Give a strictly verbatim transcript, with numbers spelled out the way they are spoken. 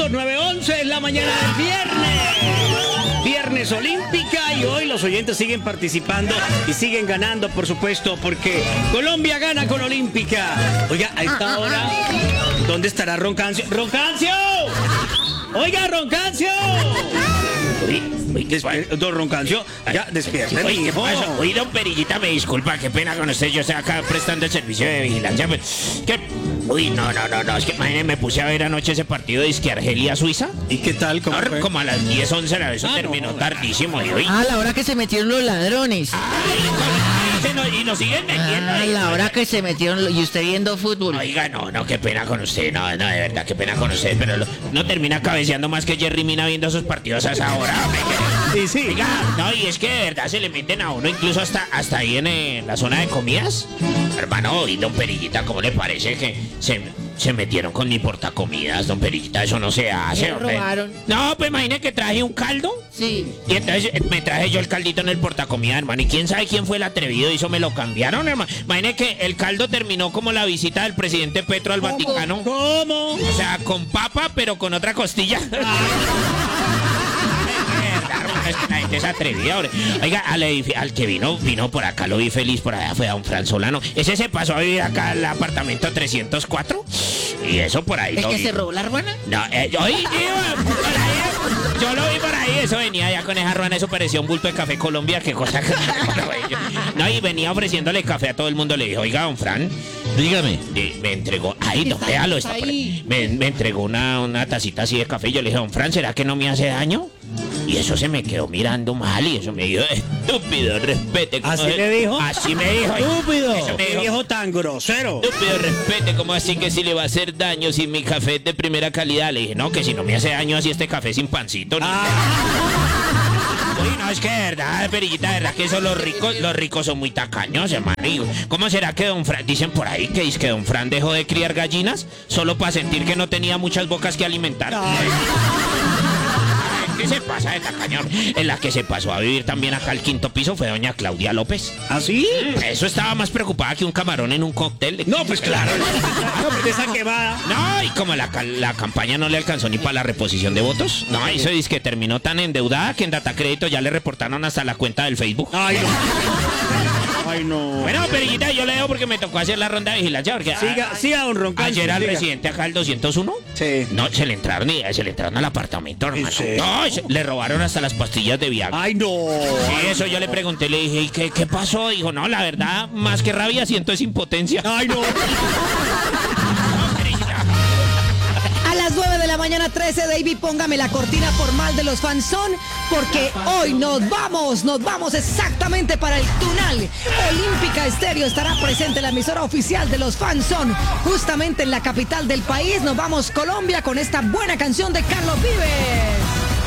nueve once en la mañana del viernes. Viernes Olímpica y hoy los oyentes siguen participando y siguen ganando, por supuesto, porque Colombia gana con Olímpica. Oiga, a esta hora, ¿dónde estará Roncancio? ¡Roncancio! Oiga, Roncancio. Uy, uy, despier- don Roncancio, ya despierta. Oye, ¿qué pasa? Oye, don Perillita, me disculpa, qué pena con usted. Yo estoy acá prestando el servicio de vigilancia. Pues, ¿qué? Uy, no, no, no, no. Es que imagínate, me puse a ver anoche ese partido de Isque Argelia-Suiza. ¿Y qué tal? ¿Cómo No, fue? como a las diez, once, eso Ah, terminó no. tardísimo. Y, uy, Ah, la hora que se metieron los ladrones. ay, se nos- y nos siguen metiendo. Ah, ahí. la hora que se metieron lo- y usted viendo fútbol. Oiga, no, no, qué pena con usted. No, no, de verdad, qué pena con usted. Pero lo- no termina cabeceando más que Jerry Mina viendo sus partidos a esa hora. hombre, que- Sí, sí. Oiga, no, y es que de verdad se le meten a uno incluso hasta, hasta ahí en eh, la zona de comidas. Hermano, y don Perillita, ¿cómo le parece que se, se metieron con mi portacomidas, don Perillita? Eso no se hace, ¿Qué hombre. robaron? No, pues imagínate que traje un caldo. Sí. Y entonces eh, me traje yo el caldito en el portacomidas, hermano. Y quién sabe quién fue el atrevido y eso me lo cambiaron, hermano. Imagínate que el caldo terminó como la visita del presidente Petro al Vaticano. ¿Cómo? O sea, con papa, pero con otra costilla. Es que la gente es atrevida, hombre. Oiga, al, edifi- al que vino, vino por acá, lo vi feliz por allá, fue a un Fran Solano. Ese se pasó a vivir acá al apartamento trescientos cuatro. Y eso por ahí. ¿El lo que vi. se robó la ruana? No, eh, yo, oí, iba por ahí, yo lo vi por ahí, eso venía ya con esa ruana, eso parecía un bulto de Café Colombia, qué cosa que... No, y venía ofreciéndole café a todo el mundo, le dijo, oiga, don Fran, dígame, y me entregó, ahí, no, véalo, está por ahí. Me, me entregó una, una tacita así de café, y yo le dije, don Fran, ¿será que no me hace daño? Y eso se me quedó mirando mal y eso me dijo, estúpido, respete. ¿Cómo ¿Así es? le dijo? Así me dijo. ¡Estúpido! Eso me ¡Qué dijo. viejo tan grosero! Estúpido, respete, ¿cómo así que si le va a hacer daño si mi café es de primera calidad? Le dije, no, que si no me hace daño así este café sin pancito. Ni Uy, no, es que de verdad, Perillita, de verdad que eso los ricos, los ricos son muy tacaños, hermano. Y, ¿cómo será que don Fran, dicen por ahí que dice que don Fran dejó de criar gallinas solo para sentir que no tenía muchas bocas que alimentar? ¿Qué se pasa de tacañón? En la que se pasó a vivir también acá al quinto piso fue doña Claudia López. ¿Así? Eso estaba más preocupada que un camarón en un cóctel. No, pues claro. No, pues esa quemada. No, y como la, ca- la campaña no le alcanzó ni para la reposición de votos, no, eso dice que terminó tan endeudada que en Datacrédito ya le reportaron hasta la cuenta del Facebook. Ay, no. Ay, no. Bueno, Perillita, yo leo porque me tocó hacer la ronda de vigilancia. Porque Siga, a- siga, don Roncancio. ayer al siga. presidente acá al doscientos uno. Sí. No, se le entraron y se le entraron al apartamento, hermano. serio? No, se- le robaron hasta las pastillas de Viagra. Ay, no. Sí, eso yo le pregunté, le dije, ¿y qué, qué pasó? Dijo, no, la verdad, más que rabia siento es impotencia. Ay, no. A las nueve de la mañana, trece, David, póngame la cortina formal de los Fanzón, porque hoy nos vamos, nos vamos exactamente para el Tunal. Olímpica Estéreo estará presente en la emisora oficial de los Fanzón, justamente en la capital del país. Nos vamos Colombia con esta buena canción de Carlos Vives.